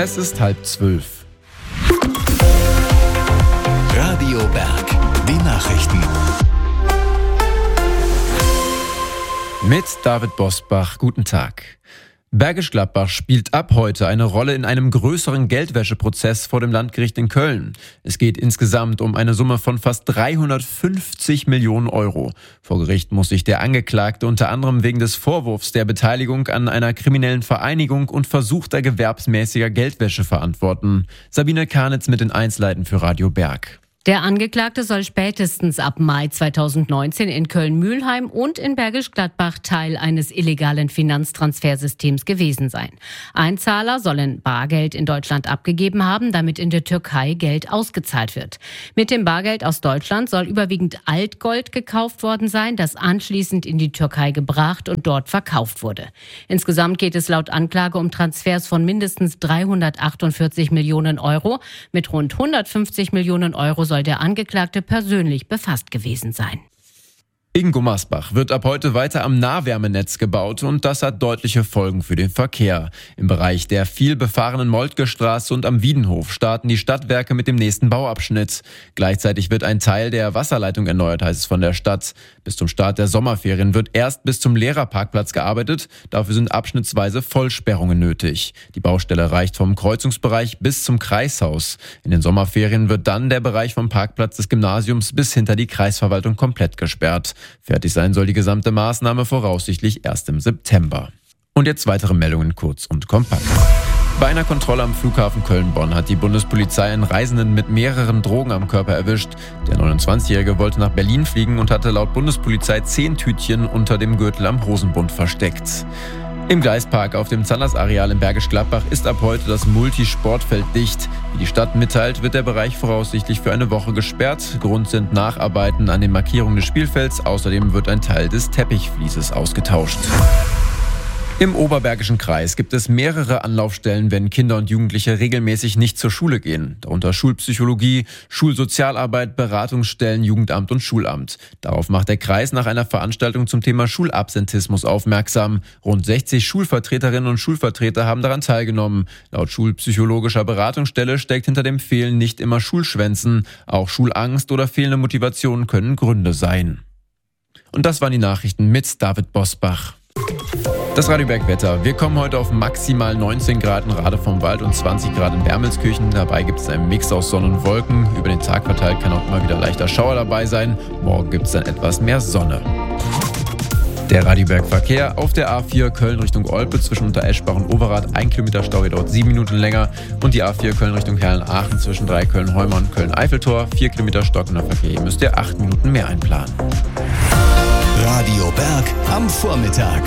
Es ist 11:30. Radio Berg, die Nachrichten. Mit David Bosbach, guten Tag. Bergisch Gladbach spielt ab heute eine Rolle in einem größeren Geldwäscheprozess vor dem Landgericht in Köln. Es geht insgesamt um eine Summe von fast 350 Millionen Euro. Vor Gericht muss sich der Angeklagte unter anderem wegen des Vorwurfs der Beteiligung an einer kriminellen Vereinigung und versuchter gewerbsmäßiger Geldwäsche verantworten. Sabine Karnitz mit den Einzelheiten für Radio Berg. Der Angeklagte soll spätestens ab Mai 2019 in Köln-Mülheim und in Bergisch Gladbach Teil eines illegalen Finanztransfersystems gewesen sein. Einzahler sollen Bargeld in Deutschland abgegeben haben, damit in der Türkei Geld ausgezahlt wird. Mit dem Bargeld aus Deutschland soll überwiegend Altgold gekauft worden sein, das anschließend in die Türkei gebracht und dort verkauft wurde. Insgesamt geht es laut Anklage um Transfers von mindestens 348 Millionen Euro. Mit rund 150 Millionen Euro soll der Angeklagte persönlich befasst gewesen sein. In Gummersbach wird ab heute weiter am Nahwärmenetz gebaut und das hat deutliche Folgen für den Verkehr. Im Bereich der viel befahrenen Moltkestraße und am Wiedenhof starten die Stadtwerke mit dem nächsten Bauabschnitt. Gleichzeitig wird ein Teil der Wasserleitung erneuert, heißt es von der Stadt. Bis zum Start der Sommerferien wird erst bis zum Lehrerparkplatz gearbeitet. Dafür sind abschnittsweise Vollsperrungen nötig. Die Baustelle reicht vom Kreuzungsbereich bis zum Kreishaus. In den Sommerferien wird dann der Bereich vom Parkplatz des Gymnasiums bis hinter die Kreisverwaltung komplett gesperrt. Fertig sein soll die gesamte Maßnahme voraussichtlich erst im September. Und jetzt weitere Meldungen kurz und kompakt. Bei einer Kontrolle am Flughafen Köln-Bonn hat die Bundespolizei einen Reisenden mit mehreren Drogen am Körper erwischt. Der 29-Jährige wollte nach Berlin fliegen und hatte laut Bundespolizei 10 Tütchen unter dem Gürtel am Hosenbund versteckt. Im Gleispark auf dem Zahners-Areal in Bergisch Gladbach ist ab heute das Multisportfeld dicht. Wie die Stadt mitteilt, wird der Bereich voraussichtlich für eine Woche gesperrt. Grund sind Nacharbeiten an den Markierungen des Spielfelds. Außerdem wird ein Teil des Teppichflieses ausgetauscht. Im Oberbergischen Kreis gibt es mehrere Anlaufstellen, wenn Kinder und Jugendliche regelmäßig nicht zur Schule gehen. Darunter Schulpsychologie, Schulsozialarbeit, Beratungsstellen, Jugendamt und Schulamt. Darauf macht der Kreis nach einer Veranstaltung zum Thema Schulabsentismus aufmerksam. Rund 60 Schulvertreterinnen und Schulvertreter haben daran teilgenommen. Laut schulpsychologischer Beratungsstelle steckt hinter dem Fehlen nicht immer Schulschwänzen. Auch Schulangst oder fehlende Motivation können Gründe sein. Und das waren die Nachrichten mit David Bosbach. Das Radio Berg Wetter. Wir kommen heute auf maximal 19 Grad in Rade vom Wald und 20 Grad in Wermelskirchen. Dabei gibt es einen Mix aus Sonne und Wolken. Über den Tag verteilt kann auch immer wieder leichter Schauer dabei sein. Morgen gibt es dann etwas mehr Sonne. Der Radio Berg Verkehr auf der A4 Köln Richtung Olpe zwischen Untereschbach und Overath. 1 Kilometer Stau dauert 7 Minuten länger. Und die A4 Köln Richtung Herrn-Aachen zwischen Köln-Heuma und Köln-Eiffeltor. 4 Kilometer stockender Verkehr. Hier müsst ihr 8 Minuten mehr einplanen. Radio Berg am Vormittag.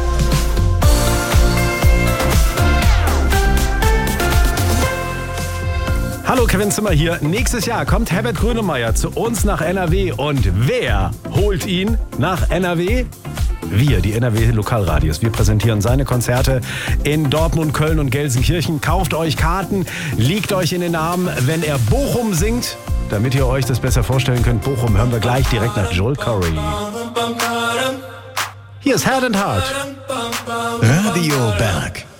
Hallo, Kevin Zimmer hier. Nächstes Jahr kommt Herbert Grönemeyer zu uns nach NRW. Und wer holt ihn nach NRW? Wir, die NRW-Lokalradios. Wir präsentieren seine Konzerte in Dortmund, Köln und Gelsenkirchen. Kauft euch Karten, liegt euch in den Armen, wenn er Bochum singt. Damit ihr euch das besser vorstellen könnt, Bochum hören wir gleich direkt nach Joel Corey. Hier ist Head and Heart. Radio Berg.